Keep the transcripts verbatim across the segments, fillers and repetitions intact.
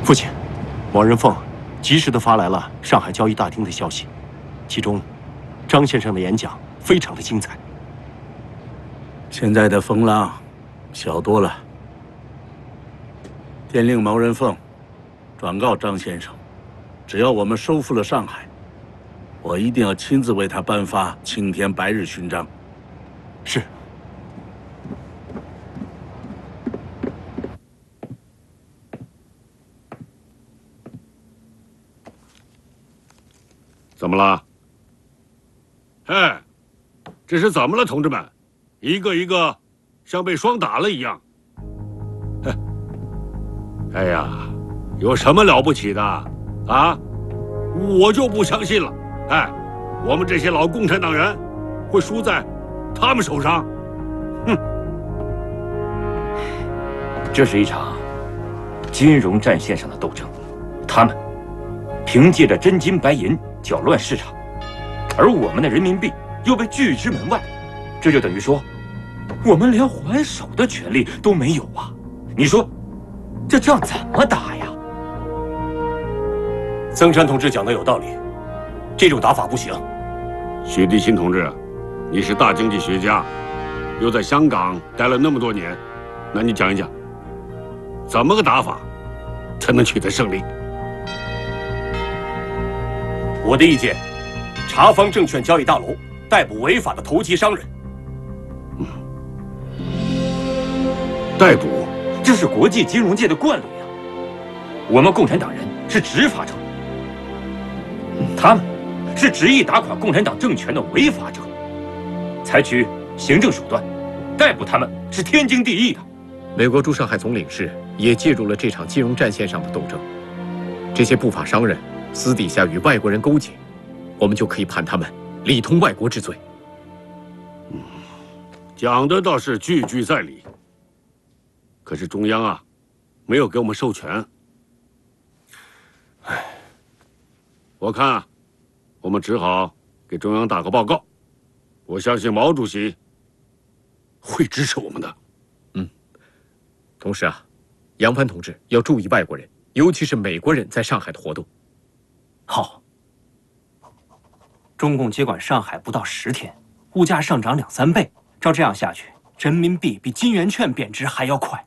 父亲，王仁凤及时的发来了上海交易大厅的消息，其中张先生的演讲非常的精彩。 现在的风浪小多了。电令毛人凤转告张先生，只要我们收复了上海，我一定要亲自为他颁发青天白日勋章。 是。 怎么了？哎，这是怎么了，同志们？一个一个像被霜打了一样。哎，哎呀，有什么了不起的啊？我就不相信了。哎，我们这些老共产党人会输在他们手上？哼！ 这是一场金融战线上的斗争，他们凭借着真金白银搅乱市场，而我们的人民币又被拒之门外，这就等于说，我们连还手的权利都没有啊！你说，这仗怎么打呀？ 曾山同志讲的有道理，这种打法不行。 许立新同志，你是大经济学家，又在香港待了那么多年，那你讲一讲，怎么个打法才能取得胜利？ 我的意见，查封证券交易大楼，逮捕违法的投机商人。 嗯，逮捕， 这是国际金融界的惯例啊。我们共产党人是执法者，他们是执意打垮共产党政权的违法者，采取行政手段逮捕他们是天经地义的。 美国驻上海总领事也介入了这场金融战线上的斗争，这些不法商人私底下与外国人勾结，我们就可以判他们里通外国之罪。 嗯，讲的倒是句句在理。可是中央啊，没有给我们授权。唉，我看啊，我们只好给中央打个报告。我相信毛主席会支持我们的。 嗯，同时啊，杨帆同志要注意外国人，尤其是美国人在上海的活动。 好，中共接管上海不到十天，物价上涨两三倍，照这样下去，人民币比金圆券贬值还要快。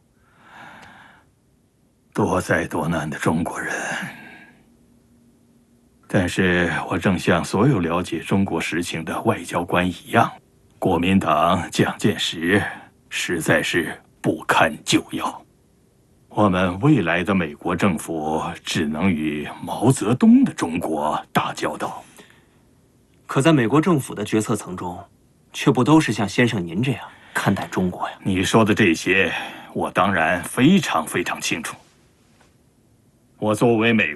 多灾多难的中国人。但是我正像所有了解中国实情的外交官一样，国民党蒋介石实在是不堪救药。我们未来的美国政府只能与毛泽东的中国打交道。 可在美国政府的决策层中，却不都是像先生您这样看待中国呀？ 你说的这些，我当然非常非常清楚。我作为美